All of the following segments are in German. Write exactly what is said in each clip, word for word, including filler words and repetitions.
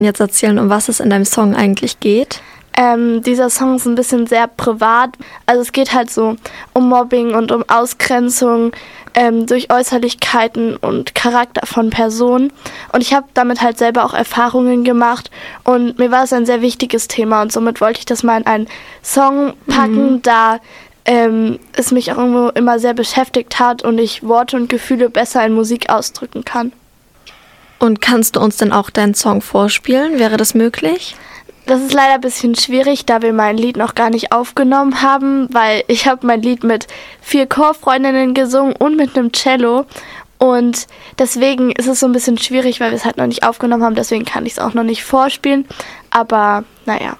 Jetzt erzählen, um was es in deinem Song eigentlich geht? Ähm, dieser Song ist ein bisschen sehr privat. Also es geht halt so um Mobbing und um Ausgrenzung ähm, durch Äußerlichkeiten und Charakter von Personen. Und ich habe damit halt selber auch Erfahrungen gemacht. Und mir war es ein sehr wichtiges Thema. Und somit wollte ich das mal in einen Song packen, mhm. da ähm, es mich auch irgendwo immer sehr beschäftigt hat und ich Worte und Gefühle besser in Musik ausdrücken kann. Und kannst du uns denn auch deinen Song vorspielen? Wäre das möglich? Das ist leider ein bisschen schwierig, da wir mein Lied noch gar nicht aufgenommen haben, weil ich habe mein Lied mit vier Chorfreundinnen gesungen und mit einem Cello. Und deswegen ist es so ein bisschen schwierig, weil wir es halt noch nicht aufgenommen haben. Deswegen kann ich es auch noch nicht vorspielen. Aber naja.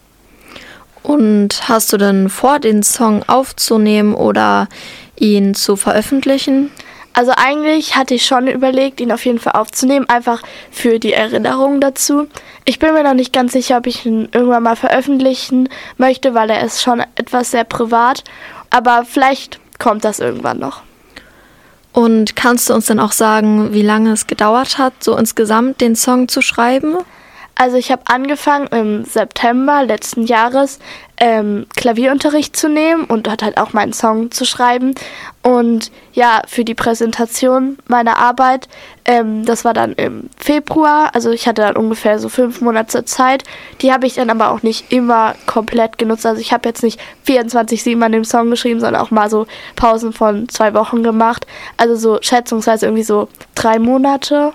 Und hast du denn vor, den Song aufzunehmen oder ihn zu veröffentlichen? Also eigentlich hatte ich schon überlegt, ihn auf jeden Fall aufzunehmen, einfach für die Erinnerung dazu. Ich bin mir noch nicht ganz sicher, ob ich ihn irgendwann mal veröffentlichen möchte, weil er ist schon etwas sehr privat. Aber vielleicht kommt das irgendwann noch. Und kannst du uns dann auch sagen, wie lange es gedauert hat, so insgesamt den Song zu schreiben? Also ich habe angefangen im September letzten Jahres ähm, Klavierunterricht zu nehmen und dort halt auch meinen Song zu schreiben. Und ja, für die Präsentation meiner Arbeit, ähm, das war dann im Februar, also ich hatte dann ungefähr so fünf Monate Zeit. Die habe ich dann aber auch nicht immer komplett genutzt. Also ich habe jetzt nicht vierundzwanzig sieben an dem Song geschrieben, sondern auch mal so Pausen von zwei Wochen gemacht. Also so schätzungsweise irgendwie so drei Monate.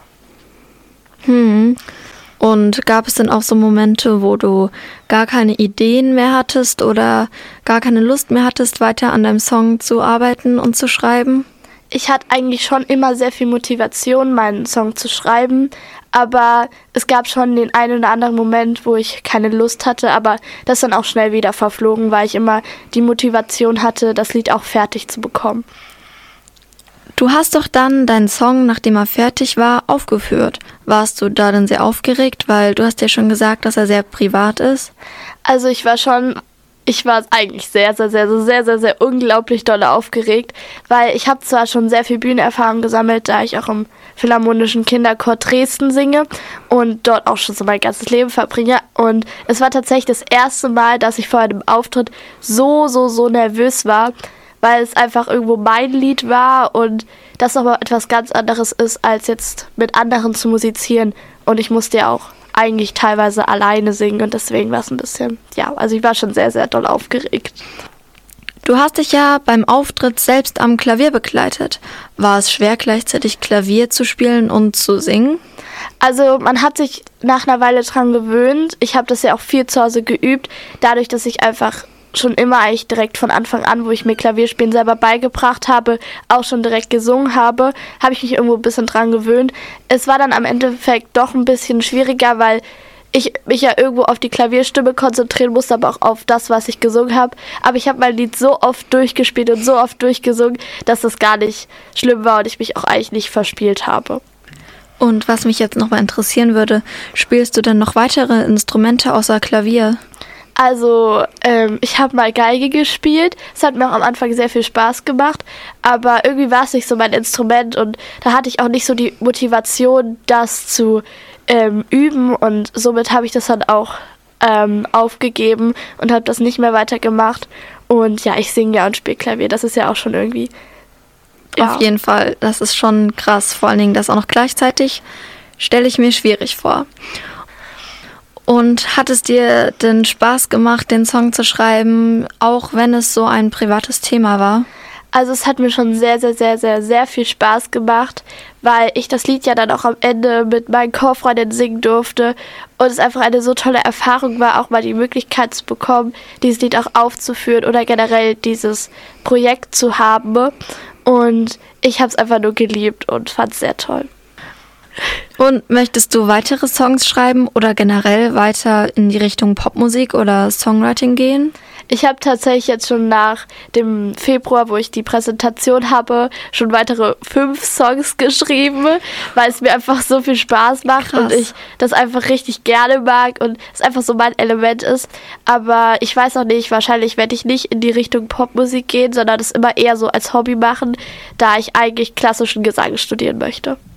Hm. Und gab es denn auch so Momente, wo du gar keine Ideen mehr hattest oder gar keine Lust mehr hattest, weiter an deinem Song zu arbeiten und zu schreiben? Ich hatte eigentlich schon immer sehr viel Motivation, meinen Song zu schreiben, aber es gab schon den einen oder anderen Moment, wo ich keine Lust hatte, aber das dann auch schnell wieder verflogen, weil ich immer die Motivation hatte, das Lied auch fertig zu bekommen. Du hast doch dann deinen Song, nachdem er fertig war, aufgeführt. Warst du da denn sehr aufgeregt? Weil du hast ja schon gesagt, dass er sehr privat ist. Also ich war schon, ich war eigentlich sehr, sehr, sehr, sehr, sehr, sehr unglaublich doll aufgeregt, weil ich habe zwar schon sehr viel Bühnenerfahrung gesammelt, da ich auch im Philharmonischen Kinderchor Dresden singe und dort auch schon so mein ganzes Leben verbringe. Und es war tatsächlich das erste Mal, dass ich vor einem Auftritt so, so, so nervös war, weil es einfach irgendwo mein Lied war und das aber etwas ganz anderes ist, als jetzt mit anderen zu musizieren. Und ich musste ja auch eigentlich teilweise alleine singen und deswegen war es ein bisschen, ja, also ich war schon sehr, sehr doll aufgeregt. Du hast dich ja beim Auftritt selbst am Klavier begleitet. War es schwer, gleichzeitig Klavier zu spielen und zu singen? Also man hat sich nach einer Weile dran gewöhnt. Ich habe das ja auch viel zu Hause geübt, dadurch, dass ich einfach schon immer eigentlich direkt von Anfang an, wo ich mir Klavierspielen selber beigebracht habe, auch schon direkt gesungen habe, habe ich mich irgendwo ein bisschen dran gewöhnt. Es war dann am Endeffekt doch ein bisschen schwieriger, weil ich mich ja irgendwo auf die Klavierstimme konzentrieren musste, aber auch auf das, was ich gesungen habe. Aber ich habe mein Lied so oft durchgespielt und so oft durchgesungen, dass das gar nicht schlimm war und ich mich auch eigentlich nicht verspielt habe. Und was mich jetzt nochmal interessieren würde, spielst du denn noch weitere Instrumente außer Klavier? Also ähm, ich habe mal Geige gespielt, es hat mir auch am Anfang sehr viel Spaß gemacht, aber irgendwie war es nicht so mein Instrument und da hatte ich auch nicht so die Motivation, das zu ähm, üben und somit habe ich das dann auch ähm, aufgegeben und habe das nicht mehr weitergemacht und ja, ich singe ja und spiele Klavier, das ist ja auch schon irgendwie... Ja. Auf jeden Fall, das ist schon krass, vor allen Dingen das auch noch gleichzeitig, stelle ich mir schwierig vor. Und hat es dir denn Spaß gemacht, den Song zu schreiben, auch wenn es so ein privates Thema war? Also es hat mir schon sehr, sehr, sehr, sehr, sehr viel Spaß gemacht, weil ich das Lied ja dann auch am Ende mit meinen Chorfreunden singen durfte und es einfach eine so tolle Erfahrung war, auch mal die Möglichkeit zu bekommen, dieses Lied auch aufzuführen oder generell dieses Projekt zu haben. Und ich habe es einfach nur geliebt und fand es sehr toll. Und möchtest du weitere Songs schreiben oder generell weiter in die Richtung Popmusik oder Songwriting gehen? Ich habe tatsächlich jetzt schon nach dem Februar, wo ich die Präsentation habe, schon weitere fünf Songs geschrieben, weil es mir einfach so viel Spaß macht. Krass. Und ich das einfach richtig gerne mag und es einfach so mein Element ist. Aber ich weiß auch nicht, wahrscheinlich werde ich nicht in die Richtung Popmusik gehen, sondern das immer eher so als Hobby machen, da ich eigentlich klassischen Gesang studieren möchte.